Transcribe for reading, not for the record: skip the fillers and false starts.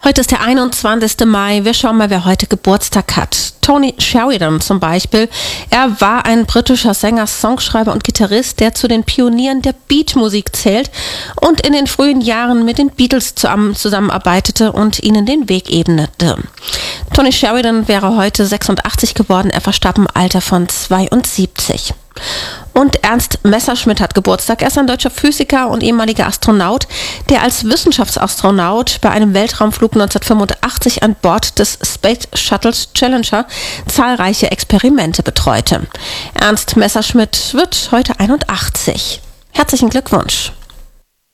Heute ist der 21. Mai. Wir schauen mal, wer heute Geburtstag hat. Tony Sheridan zum Beispiel. Er war ein britischer Sänger, Songschreiber und Gitarrist, der zu den Pionieren der Beatmusik zählt und in den frühen Jahren mit den Beatles zusammenarbeitete und ihnen den Weg ebnete. Tony Sheridan wäre heute 86 geworden. Er verstarb im Alter von 72. Und Ernst Messerschmidt hat Geburtstag. Er ist ein deutscher Physiker und ehemaliger Astronaut, der als Wissenschaftsastronaut bei einem Weltraumflug 1985 an Bord des Space Shuttles Challenger zahlreiche Experimente betreute. Ernst Messerschmidt wird heute 81. Herzlichen Glückwunsch!